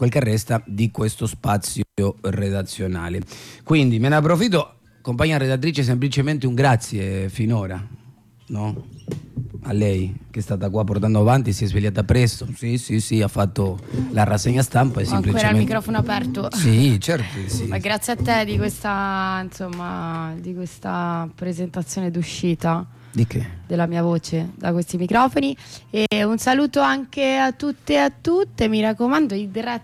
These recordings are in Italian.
quel che resta di questo spazio redazionale. Quindi me ne approfitto, compagna redattrice, semplicemente un grazie finora, no? A lei che è stata qua portando avanti, si è svegliata presto, sì, ha fatto la rassegna stampa e semplicemente... Ancora il microfono aperto. Sì, certo, sì. Ma grazie a te di questa, di questa presentazione d'uscita. Di che? Della mia voce da questi microfoni, e un saluto anche a tutte e a tutte. Mi raccomando,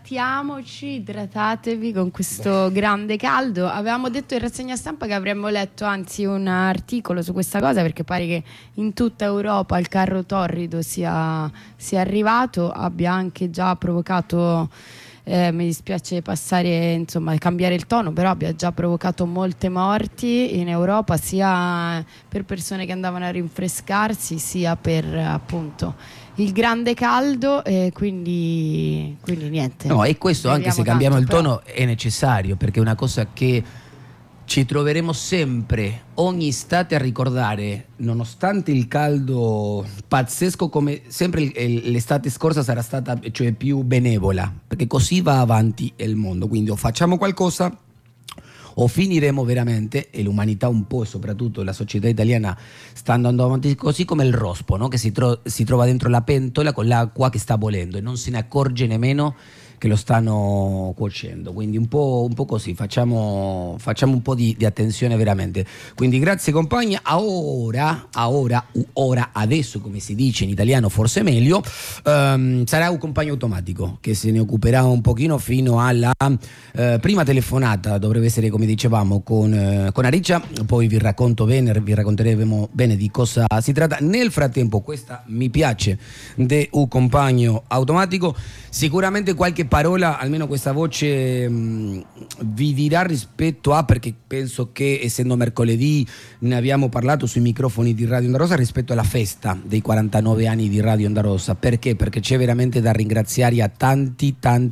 idratatevi con questo grande caldo. Avevamo detto in rassegna stampa che avremmo letto anzi un articolo su questa cosa, perché pare che in tutta Europa il carro torrido sia arrivato, abbia anche già provocato, mi dispiace cambiare il tono, però abbia già provocato molte morti in Europa, sia per persone che andavano a rinfrescarsi, sia per appunto il grande caldo, e quindi niente. No, e questo anche se cambiamo il tono è necessario, perché è una cosa che ci troveremo sempre, ogni estate, a ricordare, nonostante il caldo pazzesco, come sempre l'estate scorsa sarà stata, cioè, più benevola, perché così va avanti il mondo. Quindi o facciamo qualcosa o finiremo veramente, e l'umanità un po', e soprattutto la società italiana, sta andando avanti così come il rospo, no? Che si trova dentro la pentola con l'acqua che sta bollendo e non se ne accorge nemmeno che lo stanno cuocendo. Quindi un po' così, facciamo un po' di attenzione veramente. Quindi grazie compagna. Ora, adesso, come si dice in italiano, forse meglio, sarà un compagno automatico che se ne occuperà un pochino fino alla prima telefonata. Dovrebbe essere, come dicevamo, con Ariccia, poi vi racconteremo bene di cosa si tratta. Nel frattempo, questa mi piace de un compagno automatico, sicuramente qualche parola, almeno questa voce vi dirà rispetto a, perché penso che essendo mercoledì ne abbiamo parlato sui microfoni di Radio Onda Rossa, rispetto alla festa dei 49 anni di Radio Onda Rossa. Perché? Perché c'è veramente da ringraziare a tante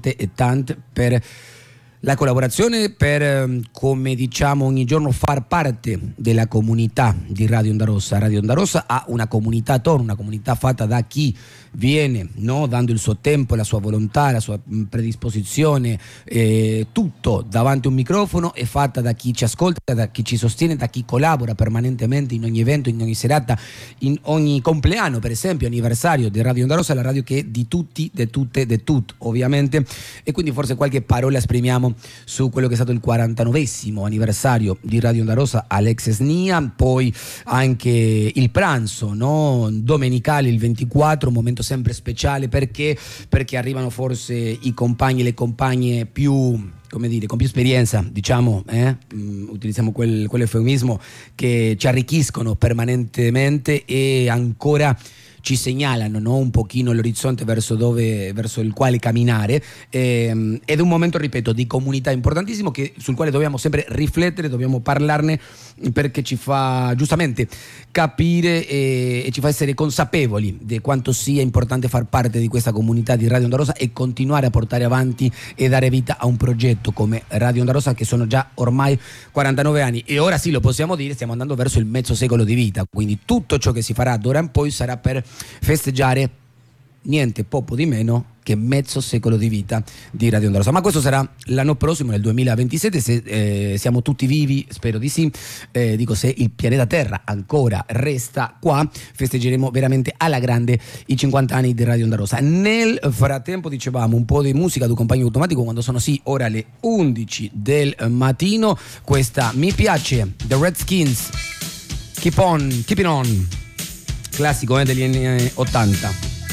per la collaborazione, per, come diciamo ogni giorno, far parte della comunità di Radio Onda Rossa. Radio Onda Rossa ha una comunità attorno, una comunità fatta da chi viene, no, dando il suo tempo, la sua volontà, la sua predisposizione, tutto davanti a un microfono, è fatta da chi ci ascolta, da chi ci sostiene, da chi collabora permanentemente in ogni evento, in ogni serata, in ogni compleanno, per esempio, anniversario di Radio Onda Rossa, la radio che è di tutti, di tutte, di tutto, ovviamente. E quindi forse qualche parola esprimiamo su quello che è stato il 49esimo anniversario di Radio Onda Rossa, Alex Snia, poi anche il pranzo, no, domenicale, il 24, momento sempre speciale, perché arrivano forse i compagni e le compagne più, come dire, con più esperienza, diciamo, utilizziamo quell'eufemismo, che ci arricchiscono permanentemente e ancora ci segnalano, no, un pochino l'orizzonte verso il quale camminare, ed è un momento, ripeto, di comunità importantissimo, sul quale dobbiamo sempre riflettere, dobbiamo parlarne, perché ci fa giustamente capire e ci fa essere consapevoli di quanto sia importante far parte di questa comunità di Radio Onda Rossa e continuare a portare avanti e dare vita a un progetto come Radio Onda Rossa, che sono già ormai 49 anni, e ora sì, lo possiamo dire, stiamo andando verso il mezzo secolo di vita. Quindi tutto ciò che si farà d'ora in poi sarà per festeggiare niente poco di meno che mezzo secolo di vita di Radio Onda Rossa. Ma questo sarà l'anno prossimo, nel 2027, se siamo tutti vivi, spero di sì, dico, se il pianeta Terra ancora resta qua, festeggeremo veramente alla grande i 50 anni di Radio Onda Rossa. Nel frattempo, dicevamo, un po' di musica du compagno automatico, quando sono ora le 11 del mattino. Questa mi piace, The Redskins, Keeping On, classico degli anni 80.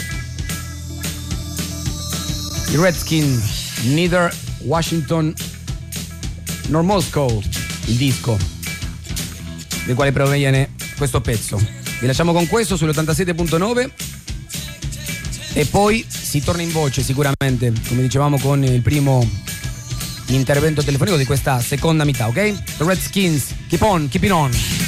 I Redskins, Neither Washington nor Moscow, il disco del quale proviene questo pezzo. Vi lasciamo con questo sull'87.9 e poi si torna in voce sicuramente, come dicevamo, con il primo intervento telefonico di questa seconda metà, ok? The Redskins, keeping on.